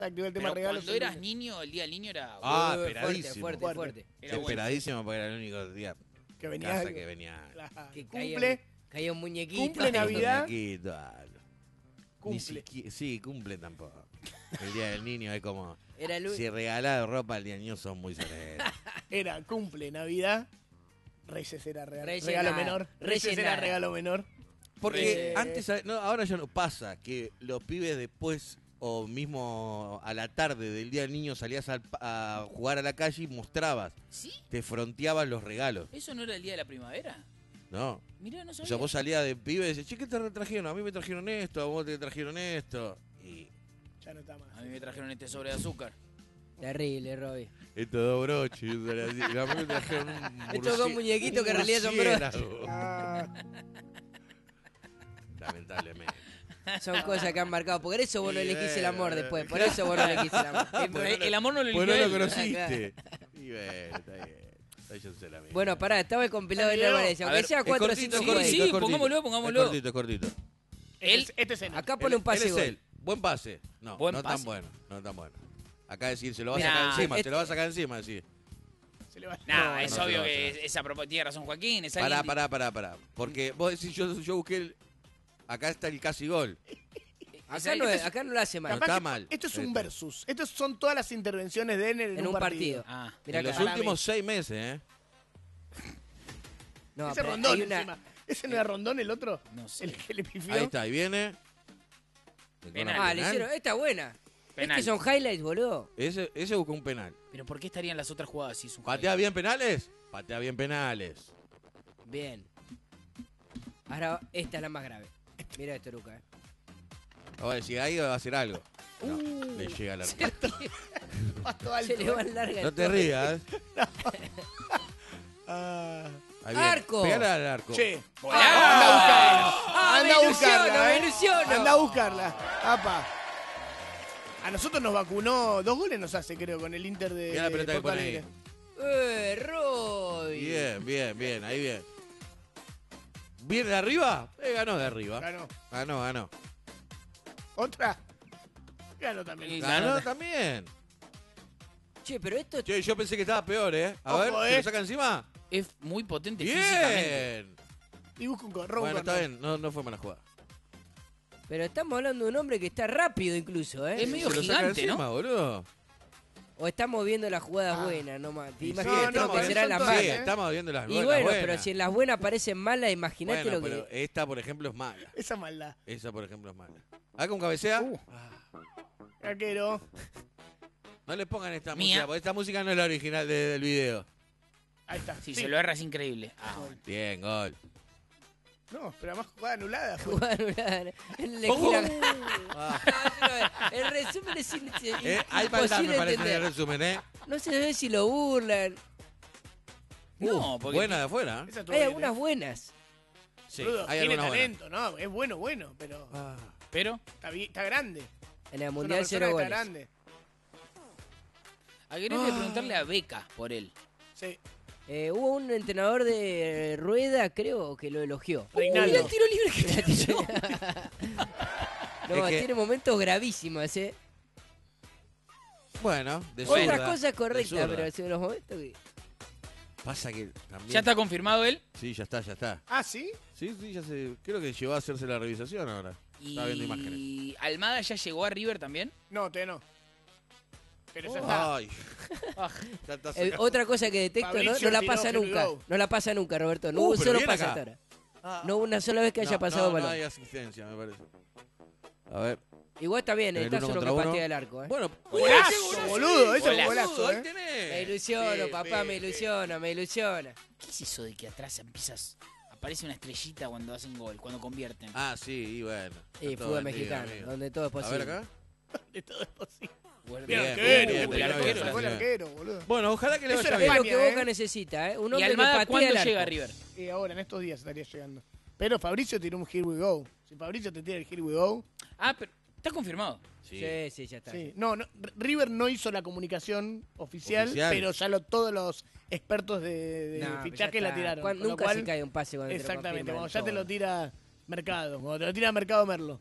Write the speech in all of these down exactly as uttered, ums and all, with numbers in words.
activó el tema Pero regalos. cuando eras niño, el día del niño era... Ah, Fuerte, esperadísimo. fuerte, fuerte. fuerte. Era bueno. Esperadísimo porque era el único día que en venía, casa que venía. Claro. Que Cumple, caía, caía un muñequito. Cumple Navidad. Muñequito, ah, Ni cumple. siquiera- sí, cumple tampoco. El día del niño es como... Era el Si regalás ropa al día del niño son muy serenos. Era cumple, Navidad. Reyes era regalo, Reyes regalo nada. menor. Reyes Reyes era nada. regalo menor. Porque Eh, antes, no, ahora ya no pasa que los pibes después o mismo a la tarde del día del niño salías al- a jugar a la calle y mostrabas, ¿Sí? te fronteabas los regalos. ¿Eso no era el día de la primavera? No. Mirá, no O sabía. sea, vos salías de pibe y decías, che, ¿qué te trajeron? A mí me trajeron esto, a vos te trajeron esto. Y Ya no está más. A mí me trajeron este sobre de azúcar. Terrible, Robbie. estos dos broches. Y a mí me trajeron un Estos dos murci- muñequitos un que en realidad son murciélago. Ah, Lamentablemente. Son cosas que han marcado. Por eso vos no Y elegís el bueno, amor después. Por eso vos no elegís el amor. Eh, Bueno, el amor no lo Pues eligió no lo él. conociste. Y bueno, está bien. Váyanse a la mierda. Bueno, pará, estaba el compilado de Video. Valencia. A Aunque ver, sea Es cuatro o cortito, cinco es Sí, cortito, sí, es cortito. pongámoslo, pongámoslo. Es cortito, es cortito. Él, este, este es el Acá pone un pase Él es gol. él. Buen pase. No, Buen no pase. tan bueno. No tan bueno. Acá decir, se lo va a Mirá, sacar encima, este- se lo va a sacar encima, decir. se le va. Nah, No, es no se obvio lo va a que hacer. esa propuesta tiene razón Joaquín. Es Pará, alguien- pará, pará, pará. Porque vos decís, yo, yo busqué el... Acá está el casi gol. Acá no, es- acá no lo hace mal. No Capaz está que mal. Esto es un Esto. versus. Estos son todas las intervenciones de él en, En un partido. Ah, Mirá en los acá. últimos seis meses, ¿eh? No, Ese pero Rondón hay una- encima. ¿Ese no era Rondón el otro? no sé. El que le pifió. Ahí está, ahí viene. Penal. Ah, le hicieron. Esta buena. Penal. Es que son highlights, boludo. Ese, ese buscó un penal. Pero ¿por qué estarían las otras jugadas si es un ¿Patea bien penales? Patea bien penales. Bien. Ahora, esta es la más grave. Mira esto, Luca. eh. Ahora, si ahí va a hacer algo. No, le llega la... Pasto alto, Se le va eh. el larga. No te rías. Ah. Ahí viene. ¡Arco! Pegale al arco. Che. ¡Volá! ¡Ah, Anda me a ilusiono, buscarla, me eh. ilusiono! Anda a buscarla. Apa. A nosotros nos vacunó, dos goles nos hace, creo, con el Inter de, Mirá la pelota de que Porto pone ahí. Alegre. ¡Eh, Robbie! Bien, bien, bien, ahí bien. ¿Viene de arriba? Eh, ganó de arriba. Ganó. Ganó, ganó. ¿Otra? Ganó también. Y- Ganó ganó. también. Che, pero esto... Che, yo pensé que estaba peor, ¿eh? A Ojo, ver, ¿se eh. lo saca encima? Es muy potente físicamente. Bien. Y busca un corro. Bueno, está bien, no, no fue mala jugada. Pero estamos hablando de un hombre que está rápido incluso, ¿eh? Es medio Se lo saca gigante, encima, ¿no? boludo. O estamos viendo las jugadas Ah. buenas nomás. Te Y imaginas sí, lo estamos que viendo- serán las son todas, Sí, malas. ¿eh? estamos viendo las Y las bueno, buenas. pero si en las buenas parecen malas, imagínate Bueno, lo pero que... esta, por ejemplo, es mala. Esa maldad. Esa, por ejemplo, es mala. ¿Ah, con cabecea? Uh. Arquero. No le pongan esta Mía. música, porque esta música no es la original de- del video. Ahí está. Si Sí. se lo erra es increíble. Ah, Bien, gol. No, pero además jugada anulada. fue. Jugar una- en la ¿Cómo? esquina. Ah. No, no, el resumen es in- Eh, hay maldad, me imposible parece, en el entender. resumen, ¿eh? No se ve si lo burlan. No, Uh, porque- buena de afuera. ¿eh? Esa estuvo Hay bien, algunas eh. buenas. Sí, Boludo, hay tiene algunas buenas. talento, ¿no? Es bueno, bueno, pero Ah. Pero, está, bien- está grande. En el Es una Mundial persona cero que goles. está grande. a querer preguntarle a Beca por él. Sí. Eh, hubo un entrenador de Rueda, creo, que lo elogió. Reinaldo. Mirá el tiro libre que te tiró. No, Es que- tiene momentos gravísimos, ¿eh? Bueno, de Otras zurda, cosas de correctas, zurda. pero hace unos momentos que... Pasa que también... ¿Ya está confirmado él? Sí, ya está, ya está. Ah, ¿sí? Sí, sí, ya se... Creo que llegó a hacerse la revisación ahora. Está viendo imágenes. ¿Y Almada ya llegó a River también? No, todavía no. Pero Oh. ya está. Ay. Ya está Eh, sacando. otra cosa que detecto, ¿no? Fabricio No la tiró pasa Here We nunca. Go. No la pasa nunca, Roberto. No Uh, hubo un pero solo bien pase acá. hasta ahora. Ah. No hubo una sola vez que haya No, pasado no, balón. no hay asistencia, me parece. A ver. Igual está bien, En el está uno solo que contra uno. patea el arco, ¿eh? Bueno, Golazo, boludo. Ese es un Golazo, golazo, ahí ¿eh? tenés. Me ilusiono, Sí, papá, sí, me sí. ilusiona, me ilusiona. ¿Qué es eso de que atrás empiezas... Aparece una estrellita cuando hacen gol, cuando convierten? Ah, sí, y bueno. Y está todo fútbol vendido, mexicano, amigo. donde todo es A ver posible. acá. De todo es posible. Bueno, Bien, Bien, arquero, bien, boludo. bien, El bien, arquero, bien, fue el bien. arquero, boludo. Bueno, ojalá que le Eso vaya era bien. Es lo España, que ¿eh? Boca necesita, ¿eh? Un ¿Y hombre que Almada patea cuándo el arco. llega a River? Y ahora, en estos días estaría llegando. Pero Fabricio tiró un Here We Go. Si Fabricio te tira el Here We Go. Ah, pero está confirmado. Sí. Sí, sí, ya está. Sí. No, no, R- River no hizo la comunicación oficial, Oficial. pero ya lo, todos los expertos de, de No, pero fichaje ya la está. tiraron. Cuan- con lo Nunca cual- se cae un pase cuando te lo Exactamente, confirman cuando ya te todo. lo tira Mercado, cuando te lo tira Mercado Merlo.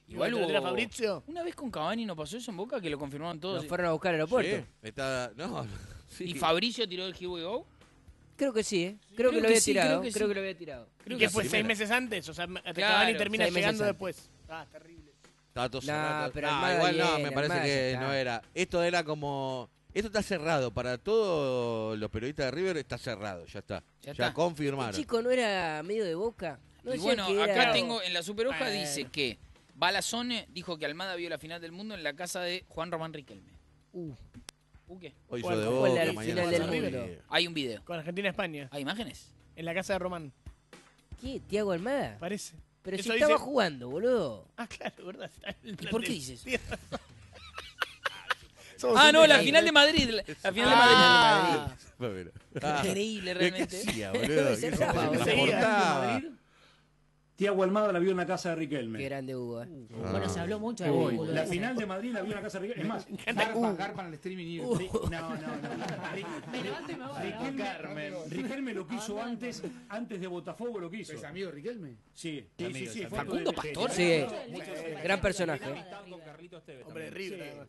Igual ¿Te lo tira hubo... Fabrizio? Una vez con Cavani no pasó eso en Boca, que lo confirmaron todos. Nos fueron a buscar al aeropuerto. Sí, está, no, sí. ¿Y Fabricio tiró el Here We Go? Creo que sí, ¿eh? Creo, Creo que lo que había sí, tirado. creo Creo que que, sí. lo había tirado. ¿Y que qué sí. fue? ¿Seis Primera. meses antes? O sea, Claro, Cavani termina seis meses llegando antes. después. Ah, terrible. Estaba todo Nah, cerrado. pero No, Almada igual no, bien, me parece Almada ya que está. no era. Esto era como... Esto está cerrado. Para todos los periodistas de River está cerrado. Ya está. Ya Ya, está. ¿El confirmaron. chico no era medio de Boca? No Y decía bueno, que acá era- tengo, en la superhoja Bueno. dice que Balazone dijo que Almada vio la final del mundo en la casa de Juan Román Riquelme. Uh, ¿Uh qué? Hoy Bueno, hizo de fue Boca, la mañana final hizo del de mundo. River. Hay un video. Con Argentina-España. ¿Hay imágenes? En la casa de Román. ¿qué? ¿Tiago Almada? Parece. Pero Eso si dice- estaba jugando, boludo. Ah, claro, ¿verdad? Está en el ¿Y por plantel. qué dices? Tienes razón. Somos Ah, un no, la desastre. final de Madrid. La, la final de Ah. Madrid. Bueno. Ah, Increíble, ¿qué realmente. hacía, boludo? Me ¿Qué cerraba, se boludo. comportaba? Madrid, Tiago Almada la vio en la casa de Qué Riquelme. grande Hugo, ¿eh? Bueno, se habló mucho Te de voy. Hugo, La de final de Madrid la vio en la casa de Riquelme. Es más, Garpa, garpa en el streaming y Ri- no, no, no. Ri- Me levanto y me voy. Riquelme, Riquelme lo quiso antes, antes de Botafogo lo quiso. ¿Es amigo de Riquelme? Sí, sí, sí, sí. foto Facundo de- Pastor. Sí, gran personaje. ¿eh? Hombre de River, además.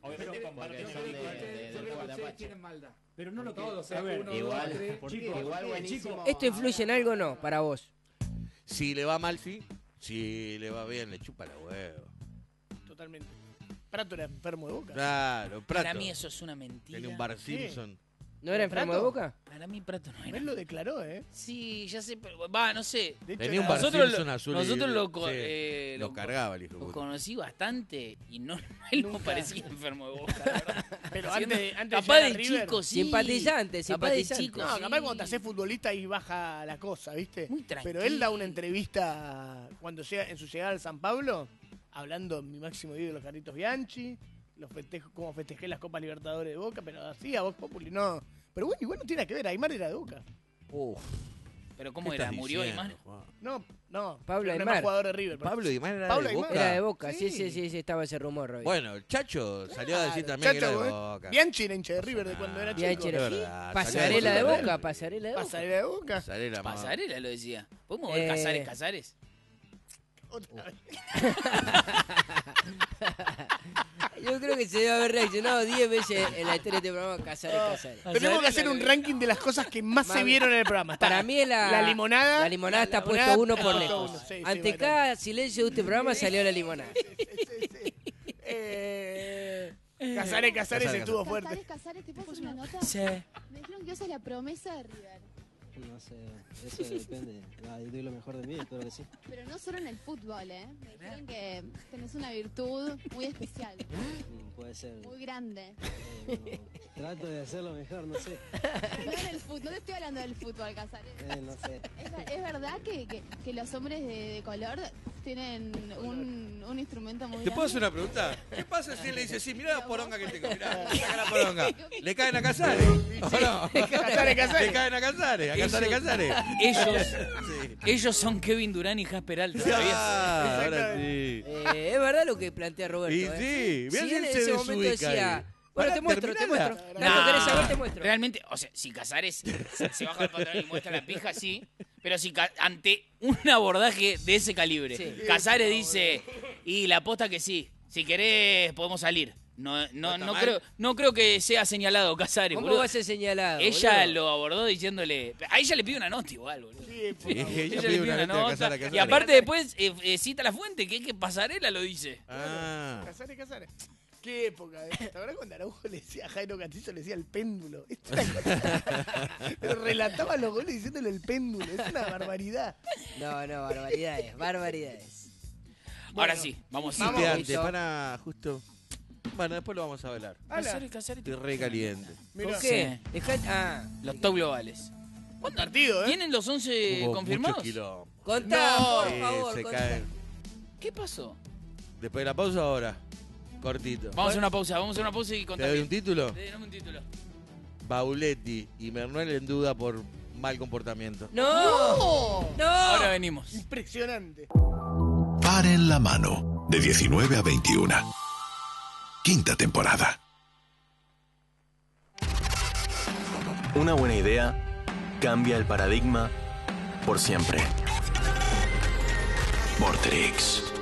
Ustedes tienen maldad. Pero no lo Todos, A ver, uno, dos, tres. chicos, igual buenísimo. ¿Esto influye en algo o no para vos? Si le va mal, sí. Si le va bien, le chupa la huevo. Totalmente. Prato era enfermo de Boca. Claro, Prato. Para mí eso es una mentira. Tiene un Bar Simpson. ¿No era enfermo de ¿Prato? Boca? Para mí Prato no era. Él lo declaró, ¿eh? Sí, ya sé, pero va, no sé. De hecho, Tenía un era- Bar Nosotros Simpson lo- azul. y- nosotros lo co- sí, eh, lo lo- cargaba el hijo de Lo puta. conocí bastante y no, él no Nunca. parecía enfermo de Boca, la verdad. Pero Siendo- antes, antes capaz de de llegar a River- chico, sí. Simpatizante, Capaz de simpatizante. chico, No, sí. capaz cuando te haces futbolista y baja la cosa, ¿viste? Muy Pero él da una entrevista cuando llega en su llegada al San Pablo, hablando mi máximo ídolo, Carlitos Bianchi, los festejos, cómo festejé las Copas Libertadores de Boca, pero así a Vox Populi no. Pero bueno, igual no tiene nada que ver, Aymar era de Boca. Uf, Pero ¿qué ¿cómo era? estás ¿Murió diciendo, Aymar? Juan? No, no. Pablo era Aymar. más jugador de River. pero- Pablo Aymar era Pablo de Aymar. Boca. Era de Boca, sí, Sí. sí, sí, sí, estaba ese rumor, Roy. Bueno, el Chacho salió a decir Claro, también que Chacho, era de ¿eh? Boca. Bianchi era hincha de River de cuando era chico. Bianchi era- Es verdad, Pasarela de salió a Boca, pasarela de Boca. Pasarela de Boca. Pasarela, mamá. Pasarela lo decía. ¿Podemos ver Eh. Casares, Casares? Otra vez. Yo creo que se debe haber reaccionado diez veces en la historia de este programa Casares, Casares. Tenemos que hacer un ranking de las cosas que más se Mami. vieron en el programa. Está Para mí es la, la limonada. La limonada está la puesto limonada uno por está lejos. puesto uno, sí, sí, Ante bueno. cada silencio de este programa salió la limonada. Eh, Casares, Casares Casares, estuvo fuerte. Casares, Casares, ¿te puedo hacer una nota? Sí. Me dijeron que vos sos la promesa de River. No sé, eso depende. Ah, yo doy lo mejor de mí, espero que sí. Pero no solo en el fútbol, ¿eh? Me dijeron que tenés una virtud muy especial, Mm, puede ser. muy grande. Eh, bueno, trato de hacerlo mejor, no sé. No en el fútbol, no te estoy hablando del fútbol, Casares. Eh, no sé. ¿Es, es verdad que, que, que los hombres de, de color tienen un, un instrumento muy ¿Te puedo hacer grande? una pregunta? ¿Qué pasa si él le dice, sí, mirá la poronga que tengo, mirá, mirá la poronga? ¿Le caen a Casares? ¿O no? Casares, Casares. ¿Le caen a Casares? ¿A Casares, Casares? Ellos, Sí. ellos son Kevin Durán y Jasper Alta, ¿sabías? Ah, ahora sí. Eh, es verdad lo que plantea Roberto. Y ¿eh? sí, mirá Si si él él en se ese momento desubica decía, ahí. bueno, Pará, te muestro, te terminala. muestro. Tanto querés saber, te muestro. Realmente, o sea, si Casares se, se baja el pantalón y muestra la pija, sí. Pero si ca- ante un abordaje de ese calibre, Sí. Casares dice, y la aposta que sí, si querés podemos salir. No, no, ¿No está no mal? creo, no creo que sea señalado Casares, ¿Cómo boludo. va a ser señalado? Ella boludo? lo abordó diciéndole, a ella le pide una nota igual, boludo. Sí, por Sí, favor. ella Ella pide le pide una una nota de nota. Casares, Casares. Y aparte después eh, eh, cita la fuente, que es que Pasarela lo dice. Ah. Casares, Casares. Qué época, ¿eh? ¿Te acuerdas cuando Araujo le decía a Jairo Castillo, le decía el péndulo? Es una cosa- Pero relataba los goles diciéndole el péndulo. Es una barbaridad. No, no, barbaridades, barbaridades. Ahora sí, vamos a Vamos. Hiciste antes, Listo. para justo. Bueno, después lo vamos a hablar. Ala, Casares, Casares. Estoy re caliente. mirá. ¿Por qué? Dejá- ah, Los top globales. Buen partido, ¿eh? ¿Tienen los once Hubo confirmados? mucho quilombo. contá, No. por Sí, favor, se contá. caen. ¿Qué pasó? Después de la pausa ahora. Cortito. Vamos a hacer una pausa, vamos a hacer una pausa y ¿Te contar doy un bien. título? Eh, dame un título. Bauletti y Mernuel en duda por mal comportamiento. ¡No! ¡No! Ahora venimos. Impresionante. Par en la mano, de diecinueve a veintiuno. Quinta temporada. Una buena idea cambia el paradigma por siempre. Vortrix.